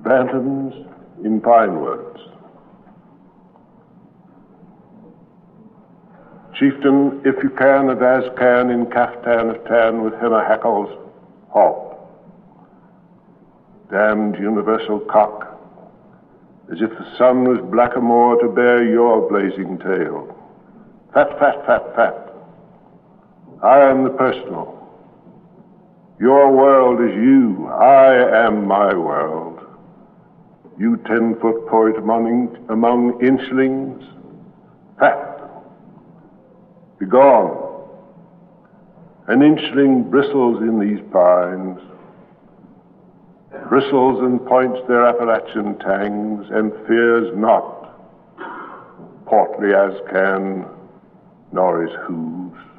Bantams in Pine Woods. Chieftain, if you can, and as can, in caftan of tan with henna hackles, halt. Damned universal cock, as if the sun was blackamoor to bear your blazing tail. Fat, fat, fat, fat. I am the personal. Your world is you. I am my world. You 10-foot poet among inchlings. Fat. Begone. An inchling bristles in these pines, bristles and points their Appalachian tangs, and fears not, portly as can, nor is whose.